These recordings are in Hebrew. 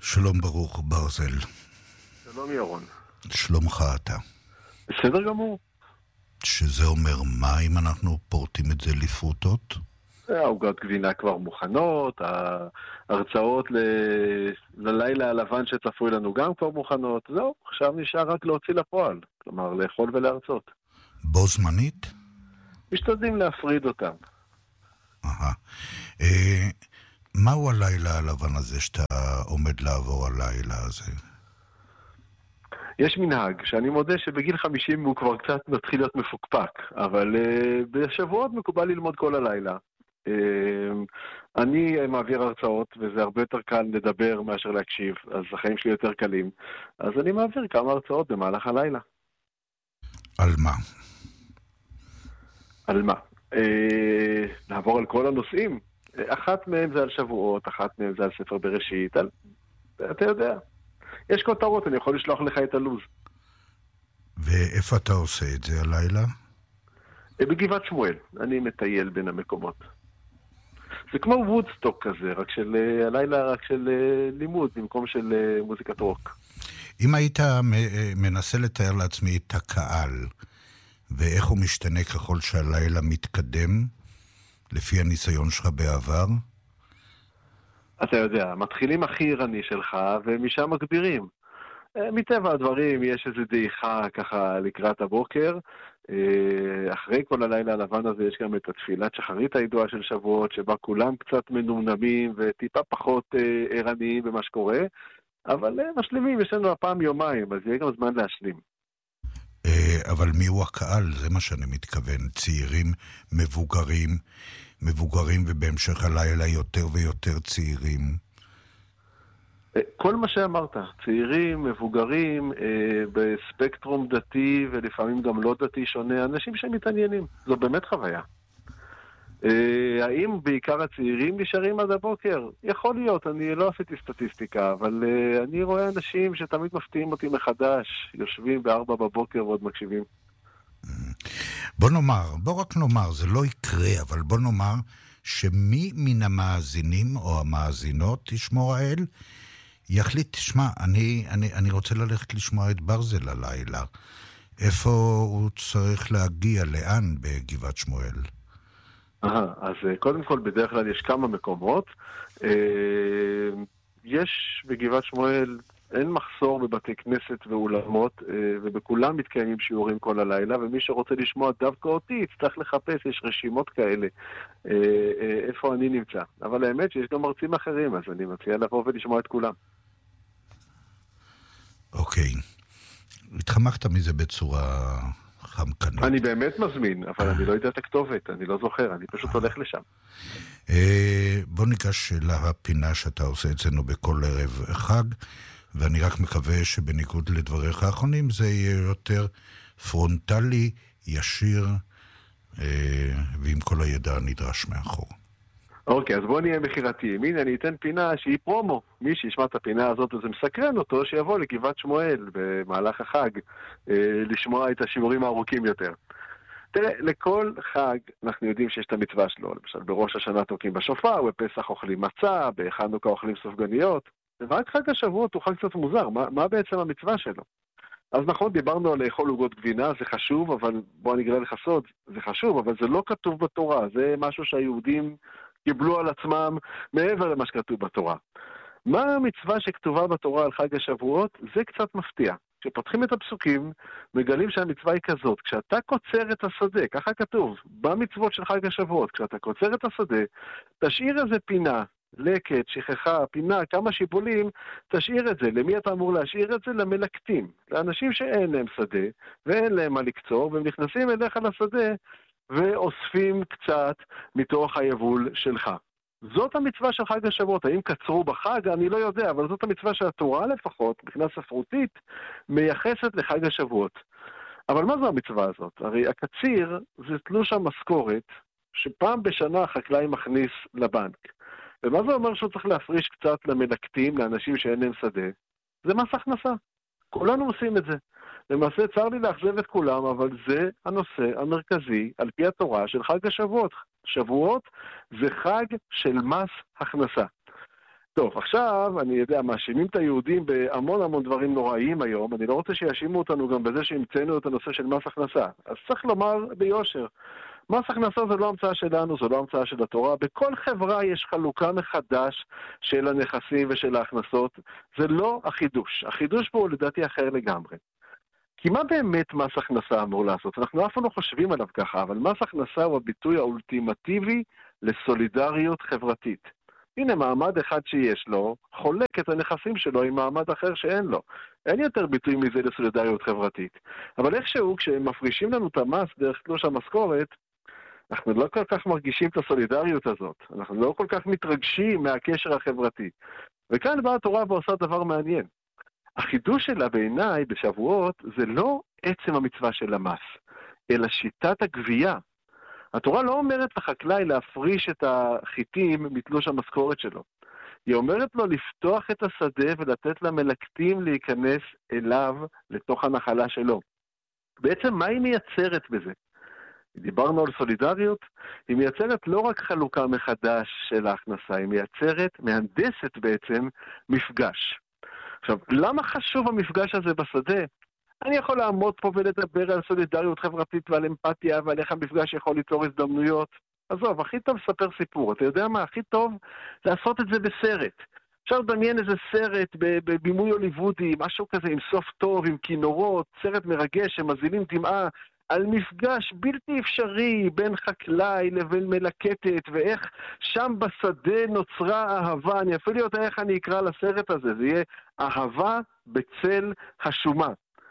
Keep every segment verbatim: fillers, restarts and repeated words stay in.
שלום ברוך ברזל. שלום ירון. שלומך אתה. בסדר גמור. שזה אומר מה אם אנחנו פורטים את זה לפרוטות? העוגות גבינה כבר מוכנות, ההרצאות ל... ללילה הלבן שצפוי לנו גם כבר מוכנות. זהו, עכשיו נשאר רק להוציא לפועל, כלומר לאכול ולהרצות. בו זמנית? משתדלים להפריד אותם. אהה. אה, מהו הלילה הלבן הזה שאתה עומד לעבור הלילה הזה? יש מנהג, שאני מודה שבגיל חמישים הוא כבר קצת מתחיל להיות מפוקפק, אבל uh, בשבועות מקובל ללמוד כל הלילה. Uh, אני מעביר הרצאות, וזה הרבה יותר קל לדבר מאשר להקשיב, אז החיים שלי יותר קלים. אז אני מעביר כמה הרצאות במהלך הלילה. על מה? על מה? Uh, נעבור על כל הנושאים. אחת מהם זה על שבועות, אחת מהם זה על ספר בראשית, על... אתה יודע. יש כותרות, אני יכול לשלוח לך את הלוז. ואיפה אתה עושה את זה הלילה? בגבעת שמואל, אני מטייל בין המקומות. זה כמו וודסטוק כזה, רק של הלילה, רק של לימוד, במקום של מוזיקת רוק. אם היית מנסה לתאר לעצמי את הקהל, ואיך הוא משתנה ככל שהלילה מתקדם, לפי הניסיון שלך בעבר? אתה יודע, מתחילים הכי ערני שלך, ומשם מגבירים. מטבע הדברים יש איזו דעיכה ככה לקראת הבוקר. אחרי כל הלילה הלבן הזה יש גם את התפילת שחרית הידועה של שבועות, שבה כולם קצת מנומנמים וטיפה פחות ערניים במה שקורה, אבל משלימים, יש לנו הפעם יומיים, אז יהיה גם זמן להשלים. אבל מי הוא הקהל? זה מה שאני מתכוון. צעירים, מבוגרים, מבוגרים ובהמשך הלילה יותר ויותר צעירים. כל מה שאמרת, צעירים, מבוגרים, בספקטרום דתי ולפעמים גם לא דתי שונה, אנשים שמתעניינים. זו באמת חוויה. האם בעיקר הצעירים נשארים עד הבוקר? יכול להיות, אני לא עשיתי סטטיסטיקה, אבל אני רואה אנשים שתמיד מפתיעים אותי מחדש, יושבים בארבע בבוקר ועוד מקשיבים. בוא נאמר, בוא רק נאמר, זה לא יקרה, אבל בוא נאמר שמי מן המאזינים או המאזינות, תשמור האל, יחליט, תשמע, אני, אני, אני רוצה ללכת לשמוע את ברזל הלילה. איפה הוא צריך להגיע, לאן בגבעת שמואל? אה, אז קודם כל בדרך כלל יש כמה מקומות. יש בגבעת שמואל, אין מחסור בבתי כנסת ואולמות, ובכולם מתקיימים שיעורים כל הלילה, ומי שרוצה לשמוע דווקא אותי יצטרך לחפש, יש רשימות כאלה, איפה אני נמצא. אבל האמת שיש גם מרצים אחרים, אז אני מציע לבוא ולשמוע את כולם. אוקיי. התחמקת מזה בצורה חמקנית. אני באמת מזמין, אבל אני לא יודע את הכתובת, אני לא זוכר, אני פשוט הולך לשם. בוא ניגש לפינה שאתה עושה אצלנו בכל ערב חג, ואני רק מקווה שבניגוד לדבריך האחרונים זה יהיה יותר פרונטלי, ישיר, ועם כל הידע הנדרש מאחור. אוקיי, אז בוא נהיה מחירתיים. הנה, אני אתן פינה שהיא פרומו. מי שישמע את הפינה הזאת וזה מסקרן אותו, שיבוא לגבעת שמואל במהלך החג, לשמוע את השיעורים הארוכים יותר. תראה, לכל חג אנחנו יודעים שיש את המצווה שלו. למשל, בראש השנה תוקעים בשופר, בפסח אוכלים מצה, בחנוכה אוכלים סופגניות. ורק חג השבועות הוא חג קצת מוזר. מה, מה בעצם המצווה שלו? אז נכון, דיברנו על לאכול עוגות גבינה, זה חשוב, אבל בוא אני אגלה לך סוד, זה חשוב, אבל זה לא כתוב בתורה. זה משהו שהיהודים קיבלו על עצמם מעבר למה שכתוב בתורה. מה המצווה שכתובה בתורה על חג השבועות? זה קצת מפתיע. כשפותחים את הפסוקים, מגלים שהמצווה היא כזאת. כשאתה קוצר את השדה, ככה כתוב, במצוות של חג השבועות, כשאתה קוצר את השדה, תשאיר איזה פינה, לקט, שכחה, פינה, כמה שיבולים, תשאיר את זה. למי אתה אמור להשאיר את זה? למלקטים. לאנשים שאין להם שדה, ואין להם מה לקצור, והם נכנסים אליך לשדה, ואוספים קצת מתוך היבול שלך. זאת המצווה של חג השבועות. האם קצרו בחג? אני לא יודע, אבל זאת המצווה שהתורה לפחות, מבחינה ספרותית, מייחסת לחג השבועות. אבל מה זו המצווה הזאת? הרי הקציר זה תלוש המשכורת שפעם בשנה החקלאי מכניס לבנק. ומה זה אומר שהוא צריך להפריש קצת למלקטים, לאנשים שאין להם שדה? זה מס הכנסה. כולנו עושים את זה. למעשה צר לי לאכזב את כולם, אבל זה הנושא המרכזי על פי התורה של חג השבועות. שבועות זה חג של מס הכנסה. טוב, עכשיו, אני יודע, מאשימים את היהודים בהמון המון דברים נוראיים היום, אני לא רוצה שיאשימו אותנו גם בזה שהמצאנו את הנושא של מס הכנסה. אז צריך לומר ביושר, מס הכנסה זה לא המצאה שלנו, זה לא המצאה של התורה. בכל חברה יש חלוקה מחדש של הנכסים ושל ההכנסות. זה לא החידוש. החידוש פה הוא לדעתי אחר לגמרי. כי מה באמת מס הכנסה אמור לעשות? אנחנו אף פעם לא חושבים עליו ככה, אבל מס הכנסה הוא הביטוי האולטימטיבי לסולידריות חברתית. הנה מעמד אחד שיש לו, חולק את הנכסים שלו עם מעמד אחר שאין לו. אין יותר ביטוי מזה לסולידריות חברתית. אבל איכשהו, כשהם מפרישים לנו את המס דרך תלוש המשכורת, אנחנו לא כל כך מרגישים את הסולידריות הזאת. אנחנו לא כל כך מתרגשים מהקשר החברתי. וכאן באה התורה ועושה דבר מעניין. החידוש שלה בעיניי בשבועות זה לא עצם המצווה של המס, אלא שיטת הגבייה. התורה לא אומרת לחקלאי להפריש את החיטים מתלוש המשכורת שלו. היא אומרת לו לפתוח את השדה ולתת למלקטים להיכנס אליו לתוך הנחלה שלו. בעצם מה היא מייצרת בזה? דיברנו על סולידריות, היא מייצרת לא רק חלוקה מחדש של ההכנסה, היא מייצרת, מהנדסת בעצם, מפגש. עכשיו, למה חשוב המפגש הזה בשדה? אני יכול לעמוד פה ולדבר על סולידריות חברתית ועל אמפתיה ועל איך המפגש יכול ליצור הזדמנויות. עזוב, הכי טוב לספר סיפור. אתה יודע מה? הכי טוב לעשות את זה בסרט. אפשר לדמיין איזה סרט בבימוי הוליוודי, משהו כזה עם סוף טוב, עם כינורות, סרט מרגש שמזילים דמעה, על מפגש בלתי אפשרי בין חקלאי לבין מלקטת, ואיך שם בשדה נוצרה אהבה. אני אפילו יודע איך אני אקרא לסרט הזה, זה יהיה אהבה בצל השומה.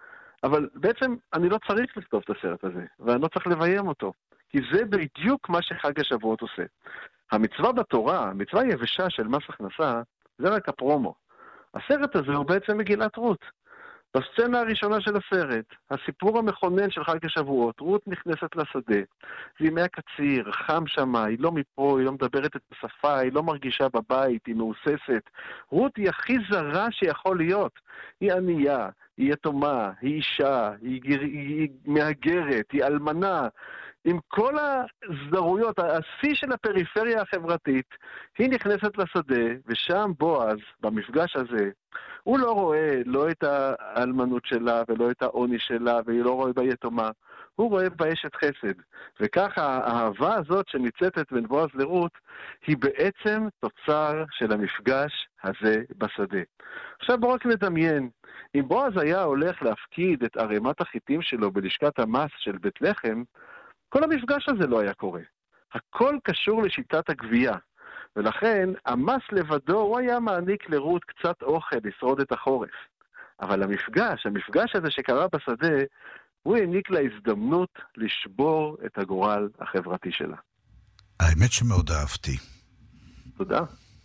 אבל בעצם אני לא צריך לכתוב את הסרט הזה, ואני לא צריך לביים אותו, כי זה בדיוק מה שחג השבועות עושה. המצווה בתורה, המצווה היבשה של מס הכנסה, זה רק הפרומו. הסרט הזה הוא בעצם מגילת רות. בסצנה הראשונה של הסרט, הסיפור המכונן של חג השבועות, רות נכנסת לשדה, זה ימי הקציר, חם שמה, היא לא מפה, היא לא מדברת את השפה, היא לא מרגישה בבית, היא מאוססת. רות היא הכי זרה שיכול להיות. היא ענייה, היא יתומה, היא אישה, היא, גר... היא מהגרת, היא אלמנה. עם כל הזדרויות, השיא של הפריפריה החברתית, היא נכנסת לשדה, ושם בועז, במפגש הזה, הוא לא רואה לא את האלמנות שלה ולא את העוני שלה, והיא לא רואה ביתומה, הוא רואה באשת חסד. וככה האהבה הזאת שניצתת בין בועז לרות, היא בעצם תוצר של המפגש הזה בשדה. עכשיו בואו רק נדמיין, אם בועז היה הולך להפקיד את ערימת החיטים שלו בלשכת המס של בית לחם, כל המפגש הזה לא היה קורה. הכל קשור לשיטת הגבייה. ולכן, המס לבדו, הוא היה מעניק לרות קצת אוכל לשרוד את החורף. אבל המפגש, המפגש הזה שקרה בשדה, הוא העניק לה הזדמנות לשבור את הגורל החברתי שלה. האמת שמאוד אהבתי. תודה.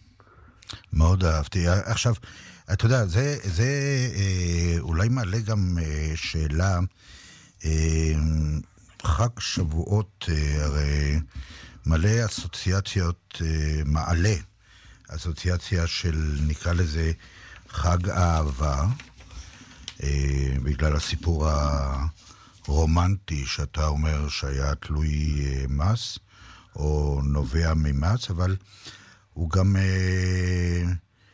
מאוד אהבתי. עכשיו, אתה יודע, זה, זה אה, אולי מעלה גם אה, שאלה, אה, חג שבועות, אה, הרי מלא אסוציאציות, אה, מעלה, אסוציאציה של, נקרא לזה, חג אהבה, אה, בגלל הסיפור הרומנטי שאתה אומר שהיה תלוי אה, מס, או נובע ממס, אבל הוא גם אה,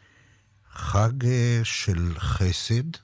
חג אה, של חסד,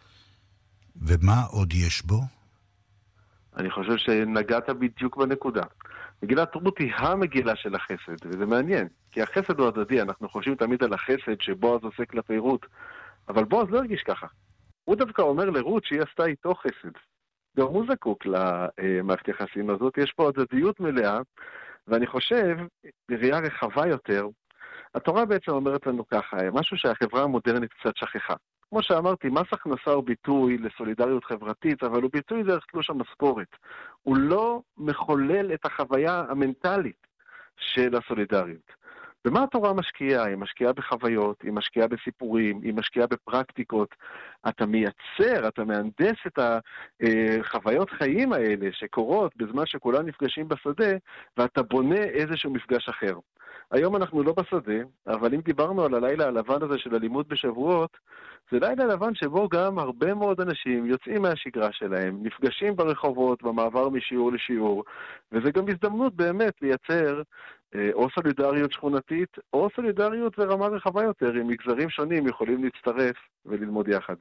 ומה עוד יש בו? אני חושב שנגעת בדיוק בנקודה. מגילת רות היא המגילה של החסד, וזה מעניין, כי החסד הוא הדדי, אנחנו חושבים תמיד על החסד שבועז עושה כלפי רות, אבל בועז לא הרגיש ככה. הוא דווקא אומר לרות שהיא עשתה איתו חסד. גם הוא זקוק למערכת יחסים הזאת, יש פה הדדיות מלאה, ואני חושב, בראייה רחבה יותר, התורה בעצם אומרת לנו ככה, משהו שהחברה המודרנית קצת שכחה. כמו שאמרתי, מס הכנסה הוא ביטוי לסולידריות חברתית, אבל הוא ביטוי דרך תלוש המשכורת. הוא לא מחולל את החוויה המנטלית של הסולידריות. ומה התורה משקיעה? היא משקיעה בחוויות, היא משקיעה בסיפורים, היא משקיעה בפרקטיקות. אתה מייצר, אתה מהנדס את החוויות חיים האלה שקורות בזמן שכולם נפגשים בשדה, ואתה בונה איזשהו מפגש אחר. היום אנחנו לא בשדה, אבל אם דיברנו על הלילה הלבן הזה של הלימוד בשבועות, זה לילה לבן שבו גם הרבה מאוד אנשים יוצאים מהשגרה שלהם, נפגשים ברחובות, במעבר משיעור לשיעור, וזה גם הזדמנות באמת לייצר או סולידריות שכונתית, או סולידריות ורמה רחבה יותר, עם מגזרים שונים יכולים להצטרף וללמוד יחד.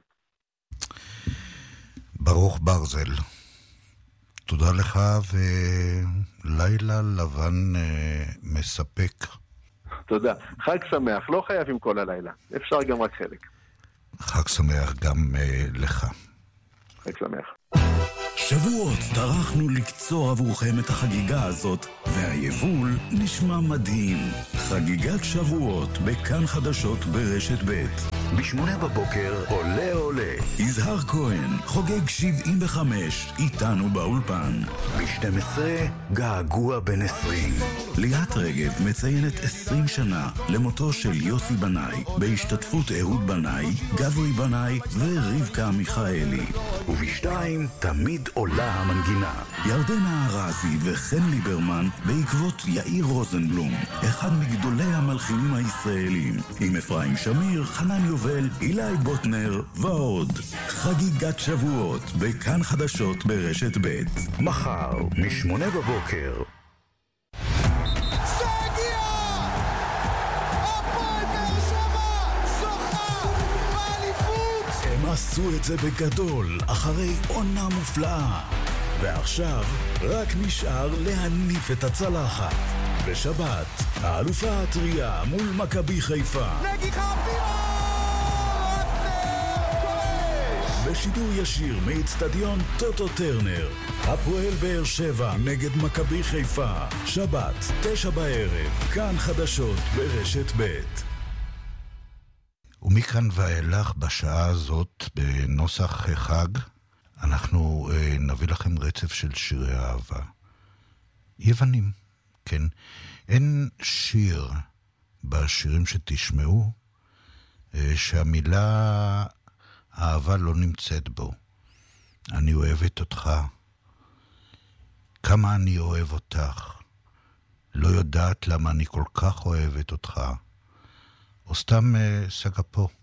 ברוך ברזל, תודה לך, ולילה לבן מספק. תודה. חג שמח, לא חייב עם כל הלילה, אפשר גם רק חלק. חג שמח גם לך. חג שמח. שבועות טרחנו לקצור עבורכם את החגיגה הזאת, והיבול נשמע מדהים. חגיגת שבועות בכאן חדשות ברשת ב'. בשמונה בבוקר עולה עולה. יזהר כהן חוגג שבעים וחמש איתנו באולפן. ב-שתים עשרה געגוע בן עשרים. ליאת רגב מציינת עשרים שנה למותו של יוסי בנאי, בהשתתפות אהוד בנאי, גברי בנאי ורבקה מיכאלי. ובשתיים תמיד עולה המנגינה. ירדנה ארזי וחן ליברמן בעקבות יאיר רוזנבלום, אחד מגדולי המלחינים הישראלים, עם אפרים שמיר, חנן יובל, אילי בוטנר ועוד. חגיגת שבועות בכאן חדשות ברשת ב'. מחר משמונה בבוקר. עשו את זה בגדול, אחרי עונה מופלאה. ועכשיו רק נשאר להניף את הצלחת. בשבת, האלופה הטריה מול מכבי חיפה. נגיחה פנימה! בשידור ישיר מאצטדיון טוטו טרנר. הפועל באר שבע נגד מכבי חיפה. שבת, תשע בערב, כאן חדשות ברשת ב'. ומכאן ואילך בשעה הזאת בנוסח חג אנחנו אה, נביא לכם רצף של שירי אהבה. יוונים, כן. אין שיר בשירים שתשמעו אה, שהמילה אהבה לא נמצאת בו. אני אוהבת אותך, כמה אני אוהב אותך, לא יודעת למה אני כל כך אוהבת אותך, או סתם אה, סגפו.